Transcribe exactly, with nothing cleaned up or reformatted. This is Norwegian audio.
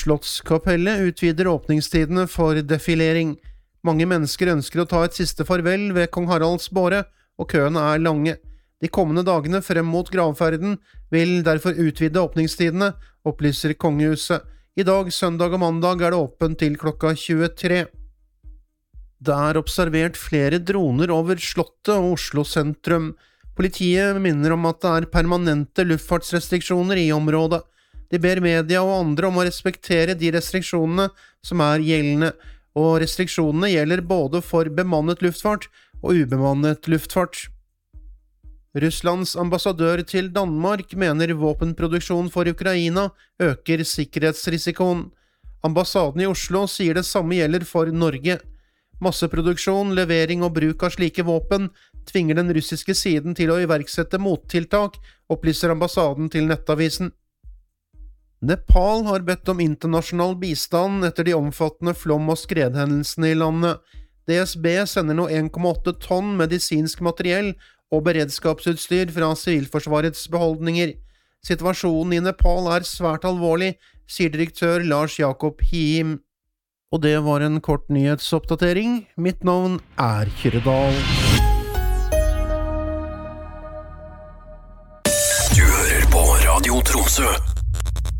Slottskapellet utvider åpningstidene for defilering. Mange mennesker ønsker å ta et siste farvel ved Kong Haralds båre, og køene er lange. De kommende dagene frem mot gravferden vil derfor utvide åpningstidene, opplyser kongehuset. I dag, søndag og mandag er det åpent til klokka tjuetre. Det er observert flere droner over Slottet og Oslo sentrum. Politiet minner om at det er permanente luftfartsrestriksjoner i området. De ber media og andre om å respektere de restriksjonene som er gjeldende, og restriksjonene gjelder både for bemannet luftfart og ubemannet luftfart. Russlands ambassadør til Danmark mener våpenproduksjon for Ukraina øker sikkerhetsrisikoen. Ambassaden i Oslo sier det samme gjelder for Norge. Masseproduksjon, levering og bruk av slike våpen tvinger den russiske siden til å iverksette mottiltak, opplyser ambassaden til Nettavisen. Nepal har bedt om internasjonal bistand etter de omfattende flom- og skredhendelsene i landet. D S B sender nå en komma åtte tonn medisinsk materiell og beredskapsutstyr fra Sivilforsvarets beholdninger. Situasjonen i Nepal er svært alvorlig, sier direktør Lars Jakob Hiem. Og det var en kort nyhetsoppdatering. Mitt navn er Kyrre Dahl. Du hører på Radio Tromsø.